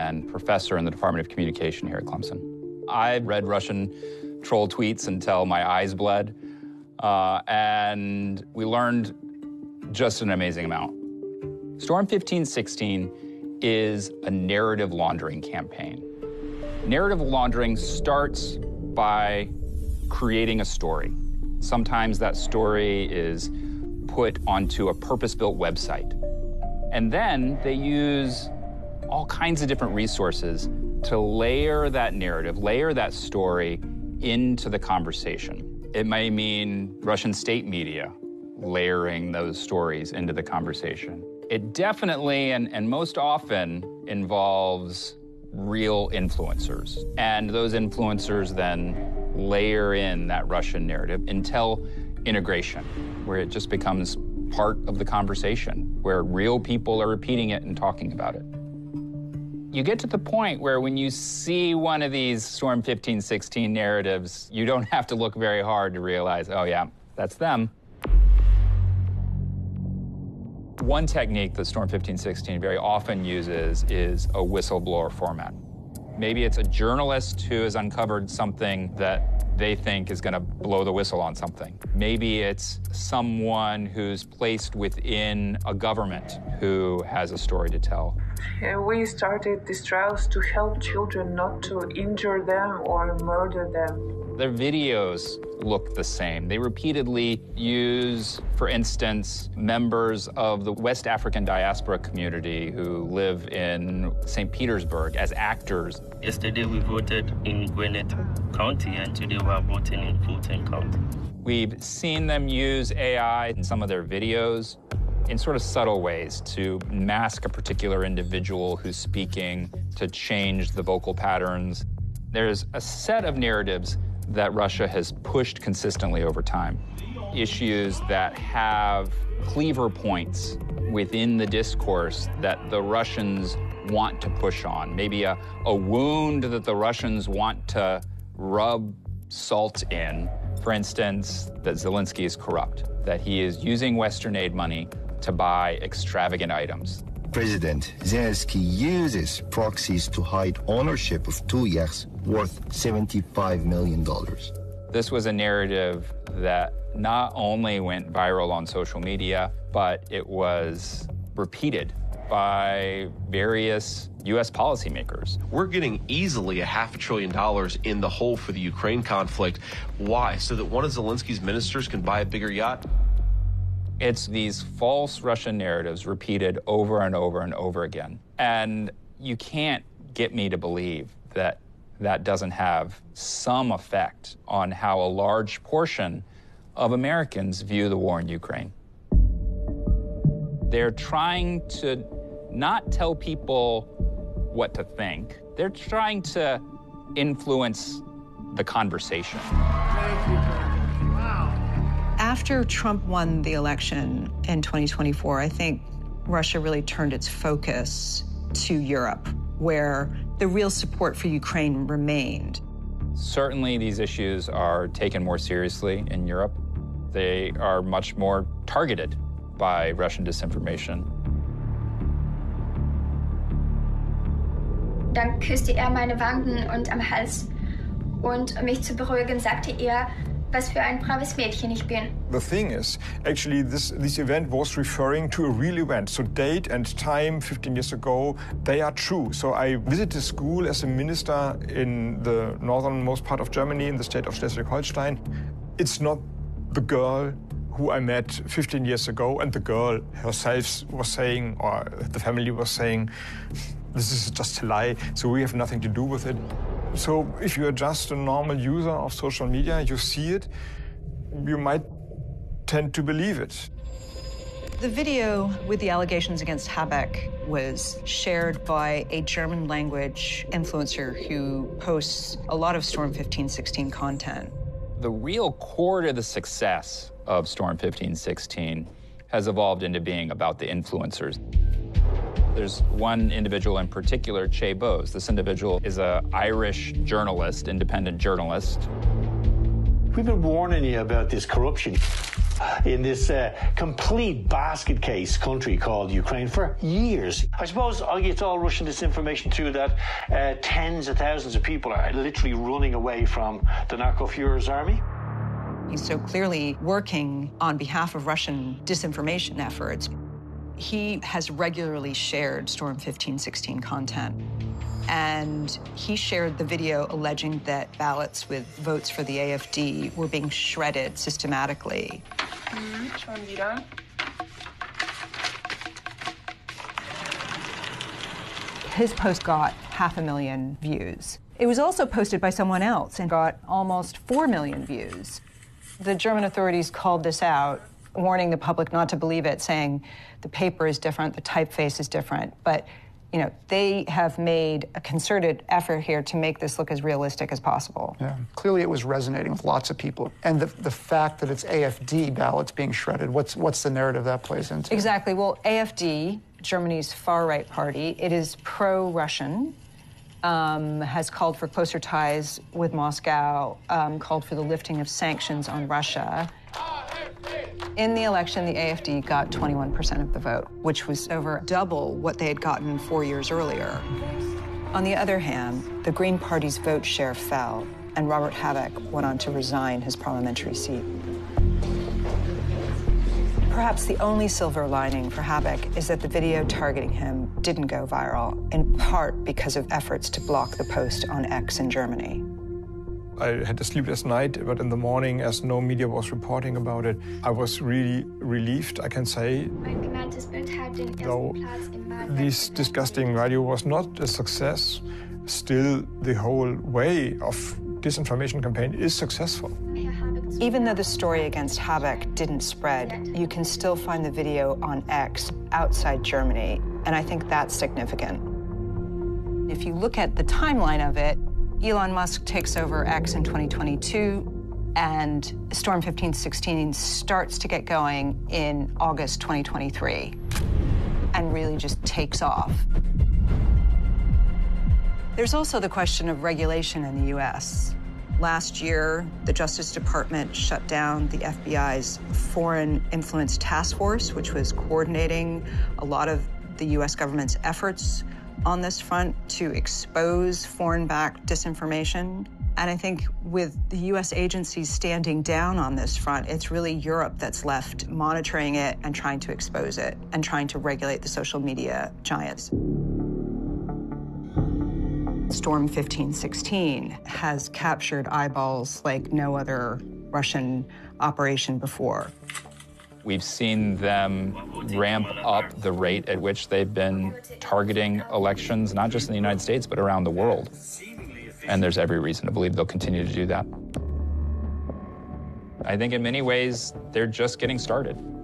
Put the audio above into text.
and professor in the Department of Communication here at Clemson. I read Russian troll tweets until my eyes bled, and we learned just an amazing amount. Storm 1516 is a narrative laundering campaign. Narrative laundering starts by creating a story. Sometimes that story is put onto a purpose-built website. And then they use all kinds of different resources to layer that narrative, layer that story into the conversation. It may mean Russian state media layering those stories into the conversation. It definitely and most often involves real influencers. And those influencers then layer in that Russian narrative until integration, where it just becomes part of the conversation, where real people are repeating it and talking about it. You get to the point where when you see one of these Storm 1516 narratives, you don't have to look very hard to realize, oh yeah, that's them. One technique that Storm 1516 very often uses is a whistleblower format. Maybe it's a journalist who has uncovered something that they think is going to blow the whistle on something. Maybe it's someone who's placed within a government who has a story to tell. We started these trials to help children not to injure them or murder them. Their videos look the same. They repeatedly use, for instance, members of the West African diaspora community who live in St. Petersburg as actors. Yesterday we voted in Gwinnett County, and today we are voting in Fulton County. We've seen them use AI in some of their videos in sort of subtle ways to mask a particular individual who's speaking, to change the vocal patterns. There's a set of narratives that Russia has pushed consistently over time. Issues that have cleaver points within the discourse that the Russians want to push on. Maybe a wound that the Russians want to rub salt in. For instance, that Zelensky is corrupt, that he is using Western aid money to buy extravagant items. President Zelensky uses proxies to hide ownership of two yachts worth $75 million. This was a narrative that not only went viral on social media, but it was repeated by various U.S. policymakers. We're getting easily $500 billion in the hole for the Ukraine conflict. Why? So that one of Zelensky's ministers can buy a bigger yacht? It's these false Russian narratives repeated over and over and over again. And you can't get me to believe that that doesn't have some effect on how a large portion of Americans view the war in Ukraine. They're trying to not tell people what to think. They're trying to influence the conversation. Thank you. After Trump won the election in 2024, I think Russia really turned its focus to Europe, where the real support for Ukraine remained. Certainly, these issues are taken more seriously in Europe. They are much more targeted by Russian disinformation. Dann küsste meine Wangen und am Hals. Und um mich zu beruhigen, sagte was für ein braves Mädchen ich bin. The thing is, actually, this event was referring to a real event. So date and time 15 years ago, they are true. So I visited school as a minister in the northernmost part of Germany, in the state of Schleswig-Holstein. It's not the girl who I met 15 years ago, and the girl herself was saying, or the family was saying, this is just a lie, so we have nothing to do with it. So if you're just a normal user of social media, you see it, you might tend to believe it. The video with the allegations against Habeck was shared by a German-language influencer who posts a lot of Storm 1516 content. The real core to the success of Storm 1516 has evolved into being about the influencers. There's one individual in particular, Che Bose. This individual is an Irish journalist, independent journalist. We've been warning you about this corruption. in this complete basket case country called Ukraine for years. I suppose it's all Russian disinformation too that tens of thousands of people are literally running away from the narco-Führer's army. He's so clearly working on behalf of Russian disinformation efforts. He has regularly shared Storm 1516 content. And he shared the video alleging that ballots with votes for the AfD were being shredded systematically. Schon wieder. His post got 500,000 views. It was also posted by someone else and got almost 4 million views. The German authorities called this out, warning the public not to believe it, saying the paper is different, the typeface is different, but you know, they have made a concerted effort here to make this look as realistic as possible. Yeah, clearly it was resonating with lots of people. And the fact that it's AfD ballots being shredded, what's the narrative that plays into? Exactly. Well, AfD, Germany's far-right party, it is pro-Russian, has called for closer ties with Moscow, called for the lifting of sanctions on Russia. In the election, the AfD got 21% of the vote, which was over double what they had gotten 4 years earlier. On the other hand, the Green Party's vote share fell, and Robert Habeck went on to resign his parliamentary seat. Perhaps the only silver lining for Habeck is that the video targeting him didn't go viral, in part because of efforts to block the post on X in Germany. I had a sleepless night, but in the morning, as no media was reporting about it, I was really relieved, I can say. Though this disgusting video was not a success, still the whole way of disinformation campaign is successful. Even though the story against Habeck didn't spread, you can still find the video on X outside Germany, and I think that's significant. If you look at the timeline of it, Elon Musk takes over X in 2022, and Storm 1516 starts to get going in August 2023, and really just takes off. There's also the question of regulation in the US. Last year, the Justice Department shut down the FBI's Foreign Influence Task Force, which was coordinating a lot of the US government's efforts on this front to expose foreign-backed disinformation. And I think with the US agencies standing down on this front, it's really Europe that's left monitoring it and trying to expose it and trying to regulate the social media giants. Storm 1516 has captured eyeballs like no other Russian operation before. We've seen them ramp up the rate at which they've been targeting elections, not just in the United States, but around the world. And there's every reason to believe they'll continue to do that. I think in many ways, they're just getting started.